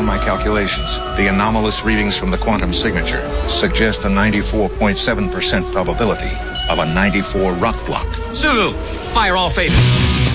all my calculations, the anomalous readings from the quantum signature suggest a 94.7% probability of a 94 rock block. Sulu, fire all favors.